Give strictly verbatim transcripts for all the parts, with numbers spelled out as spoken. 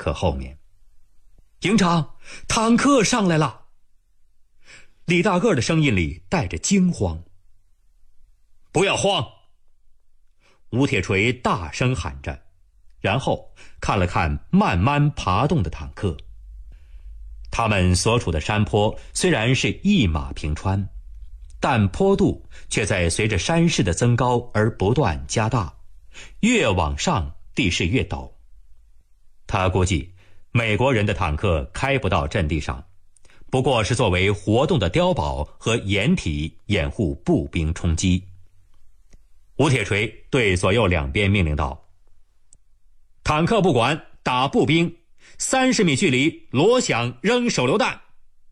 克后面。营长，坦克上来了！李大个的声音里带着惊慌。不要慌！吴铁锤大声喊着，然后看了看慢慢爬动的坦克。他们所处的山坡虽然是一马平川，但坡度却在随着山势的增高而不断加大，越往上地势越陡。他估计美国人的坦克开不到阵地上，不过是作为活动的碉堡和掩体掩护步兵冲击。吴铁锤对左右两边命令道：坦克不管，打步兵，三十米距离锣响扔手榴弹。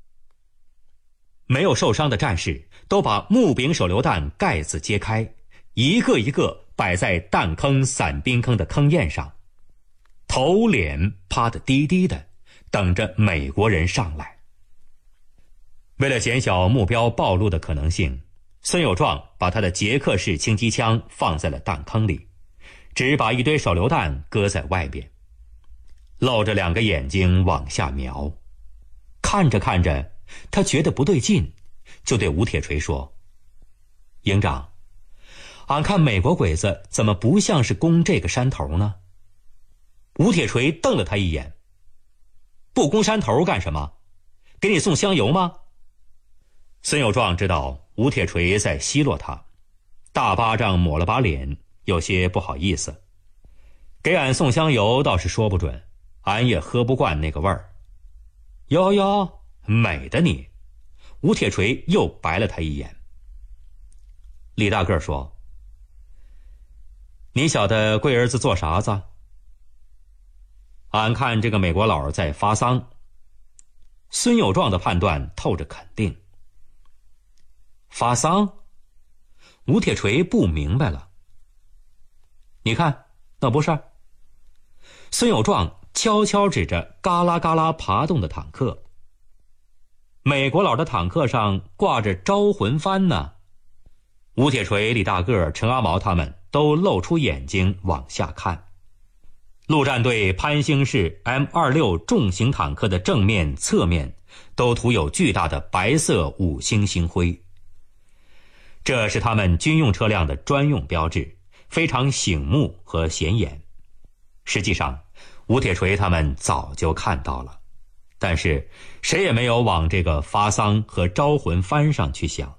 没有受伤的战士都把木柄手榴弹盖子揭开，一个一个摆在弹坑散兵坑的坑堰上，头脸趴得低低的，等着美国人上来。为了减小目标暴露的可能性，孙友壮把他的捷克式轻机枪放在了弹坑里，只把一堆手榴弹搁在外边，露着两个眼睛往下瞄。看着看着，他觉得不对劲，就对吴铁锤说：营长，俺看美国鬼子怎么不像是攻这个山头呢？吴铁锤瞪了他一眼：不攻山头干什么？给你送香油吗？孙友壮知道吴铁锤在奚落他，大巴掌抹了把脸，有些不好意思。给俺送香油倒是说不准，俺也喝不惯那个味儿。哟哟，美的你！吴铁锤又白了他一眼。李大个说：你晓得贵儿子做啥子？俺看这个美国佬在发丧。孙友壮的判断透着肯定。发丧？吴铁锤不明白了。你看，那不是？孙友壮悄悄指着嘎啦嘎啦爬动的坦克。美国佬的坦克上挂着招魂幡呢。吴铁锤、李大个、陈阿毛他们都露出眼睛往下看。陆战队潘兴式 M 二六 重型坦克的正面、侧面都涂有巨大的白色五星星辉，这是他们军用车辆的专用标志，非常醒目和显眼。实际上，吴铁锤他们早就看到了，但是谁也没有往这个发丧和招魂幡上去想。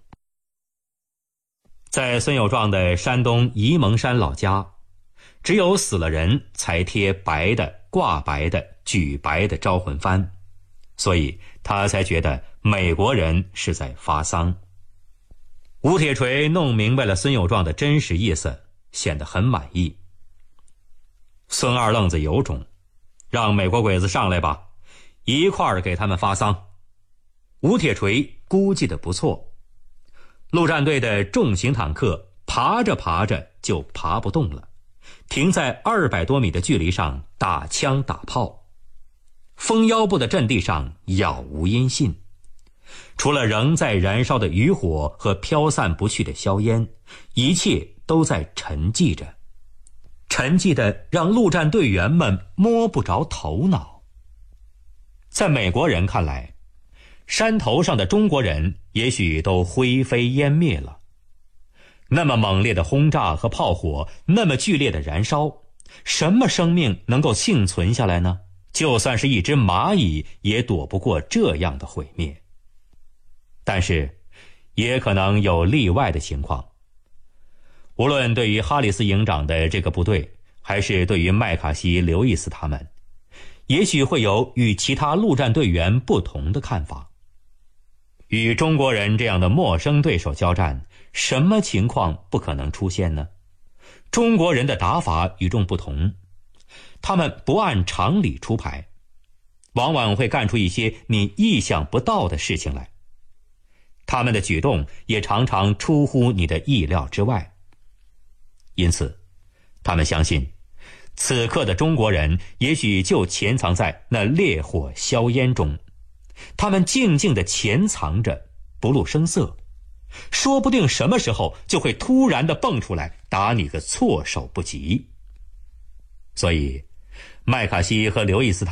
在孙友壮的山东沂蒙山老家，只有死了人才贴白的、挂白的、举白的招魂幡，所以他才觉得美国人是在发丧。吴铁锤弄明白了孙友壮的真实意思，显得很满意。孙二愣子有种，让美国鬼子上来吧，一块儿给他们发丧。吴铁锤估计的不错，陆战队的重型坦克爬着爬着就爬不动了，停在二百多米的距离上打枪打炮。蜂腰部的阵地上杳无音信，除了仍在燃烧的余火和飘散不去的硝烟，一切都在沉寂着，沉寂的让陆战队员们摸不着头脑。在美国人看来，山头上的中国人也许都灰飞烟灭了。那么猛烈的轰炸和炮火，那么剧烈的燃烧，什么生命能够幸存下来呢？就算是一只蚂蚁也躲不过这样的毁灭。但是也可能有例外的情况。无论对于哈里斯营长的这个部队，还是对于麦卡锡、刘易斯他们，也许会有与其他陆战队员不同的看法。与中国人这样的陌生对手交战，什么情况不可能出现呢？中国人的打法与众不同，他们不按常理出牌，往往会干出一些你意想不到的事情来。他们的举动也常常出乎你的意料之外。因此，他们相信，此刻的中国人也许就潜藏在那烈火硝烟中，他们静静地潜藏着，不露声色，说不定什么时候就会突然地蹦出来，打你个措手不及。所以，麦卡锡和刘易斯